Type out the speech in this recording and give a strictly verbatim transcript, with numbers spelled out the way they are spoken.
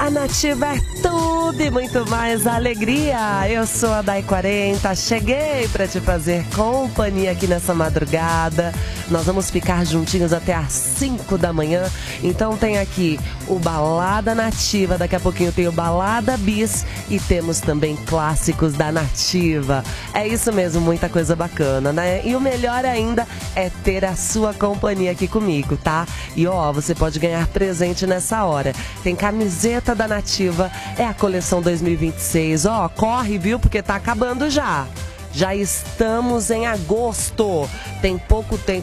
A Nativa é tudo e muito mais alegria. Eu sou a Day quarenta, cheguei para te fazer companhia aqui nessa madrugada. Nós vamos ficar juntinhos até às cinco da manhã. Então tem aqui o Balada Nativa, daqui a pouquinho tem o Balada Bis e temos também clássicos da Nativa. É isso mesmo, muita coisa bacana, né? E o melhor ainda é ter a sua companhia aqui comigo, tá? E ó, você pode ganhar presente nessa hora. Tem camiseta da Nativa, é a coleção dois mil e vinte e seis. Ó, corre, viu? Porque tá acabando já. Já estamos em agosto. Tem pouco tempo